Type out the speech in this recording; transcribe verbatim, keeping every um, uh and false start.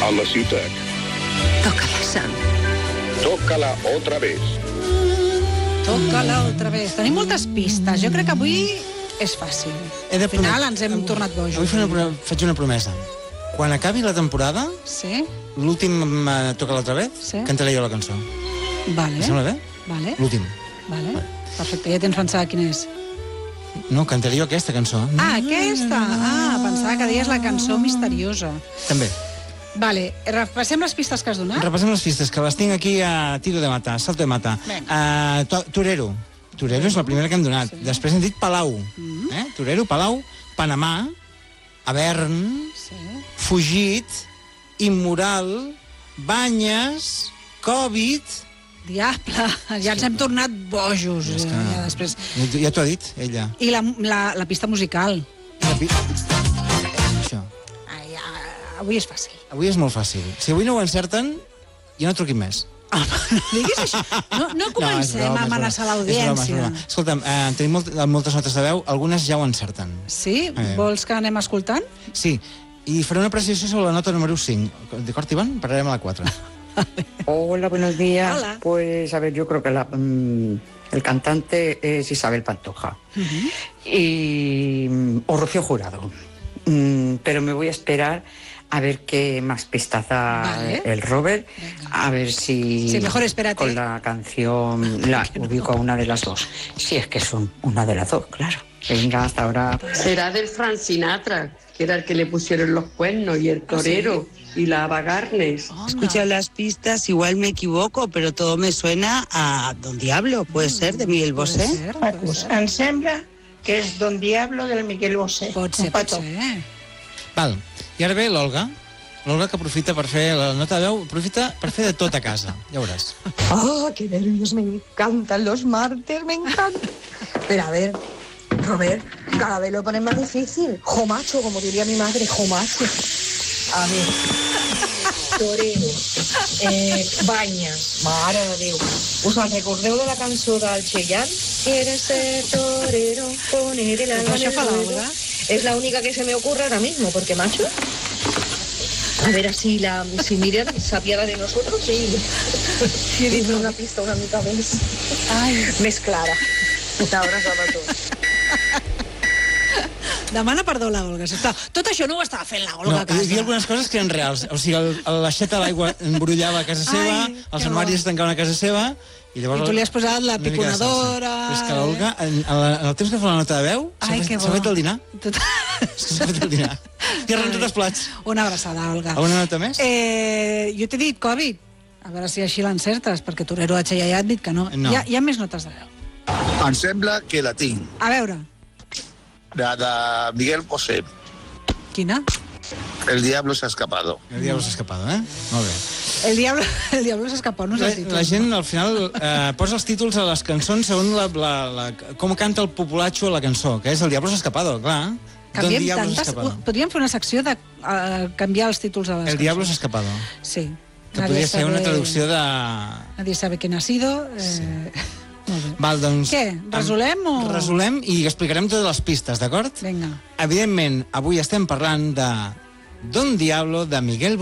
a la ciutat. Tócala, Sam. Tócala otra vez. Tócala otra vez. Tenim moltes pistes. Jo crec que avui és fàcil. Al final ens hem tornat bojos. Avui faig una, faig una promesa. Quan acabi la temporada, sí? l'últim uh, Tócala otra vez, sí? cantaré jo la cançó. Vale. Em sembla bé? Vale. L'últim. Vale. Vale. Perfecte, ja tens pensat quina és. No, cantaré jo aquesta cançó. Ah, aquesta! Ah, pensava que deies la cançó misteriosa. També. Vale, repassem les pistes que has donat? Repassem les pistes, que les tinc aquí a tiro de mata, salto de mata. Uh, to Torero. Torero és la primera que hem donat. Sí. Després hem dit Palau. Mm-hmm. eh? Torero, Palau, Panamà, Avern, sí. Fugit, Immoral, Banyes, Covid... Diable, ja ens hem tornat bojos. És que... ja, després... ja t'ho ha dit, ella. I la, la, la pista musical. La pi... Això. Ai, avui és fàcil. Avui és molt fàcil. Si avui no ho encerten, ja no truquin més. Ah, no diguis això. No, no comencem no, broma, a amenaçar l'audiència. Escolta'm, eh, tenim molt, moltes notes de veu, algunes ja ho encerten. Sí? Eh. Vols que anem escoltant? Sí, i faré una apreciació sobre la nota número cinc. D'acord, Ivan? Parlarem a la quatre. Hola, buenos días. Hola. Pues, a ver, yo creo que la, mmm, el cantante es Isabel Pantoja. Uh-huh. Y, o Rocío Jurado. Mm, pero me voy a esperar a ver qué más pistas da vale. el Robert. Venga. A ver si sí, mejor espérate. Con la canción la ubico a una de las dos. Si es que son una de las dos, claro. Venga, hasta ahora. Será del Frank Sinatra, que era el que le pusieron los cuernos, y el torero, ¿sí? Y la Ava Gardner. Oh, escucha no. las pistas, igual me equivoco, pero todo me suena a Don Diablo, puede mm, ser, de Miguel Bosé. Ser, Marcus, em sembla que és Don Diablo del Miguel Bosé. Pot ser, pot ser. Val, i ara ve l'Olga. L'Olga que aprofita per fer la nota de veu, aprofita per fer de tot a casa, ja veuràs. ¡Ah, qué nervios! Me encantan los martes, me encantan. Pero a ver, Robert, cada vez lo ponen más difícil. Jomacho, como diría mi madre, jomacho. A ver, torero, eh, Banyes, mare de Déu. Us en recordeu de la cançó del Cheyenne? Quieres ser torero, poner el alma en el ruedo. Es la única que se me ocurre ahora mismo, porque macho... A ver si la si Miriam se apiada de nosotros y dice una pista una mica més, més clara. Ahora se va tot. Demana perdó a l'Olga, sisplau. Tot això no ho estava fent l'Olga no, a casa. Hi havia algunes coses que eren reals. O sigui, el, l'aixeta a l'aigua embrullava a casa seva, Ai, els armaris es tancaven a casa seva, i llavors... I tu li has posat la piconadora... Però és que l'Olga, en, en el temps que fa la nota de veu, s'ha fet el dinar. Tot... S'ha fet el dinar. I arran tots els plats. Una abraçada, Olga. Alguna nota més? Eh, jo t'he dit Covid. A veure si així l'encertes, perquè Torero H ja ha dit que no. no. Hi, ha, hi ha més notes de veu. Em sembla que la tinc. A veure. La de Miguel Bosé. Quina? El diablo se ha escapado. El diablo se ha escapado, eh? Molt bé. El diablo, el diablo se ha escapado, no és el títol. La gent, al final, eh, posa els títols a les cançons segons la, la, la, com canta el populacho a la cançó, que és El diablo se ha escapado, clar. Canviem tantes... Podríem fer una secció de uh, canviar els títols de les El cançons. diablo se ha escapado. Sí. Que podria ser una traducció de... Nadie sabe quién ha sido... Eh... Sí. Val, doncs... Què? Resolem o...? Resolem i explicarem totes les pistes, d'acord? Vinga. Evidentment, avui estem parlant de Don Diablo, de Miguel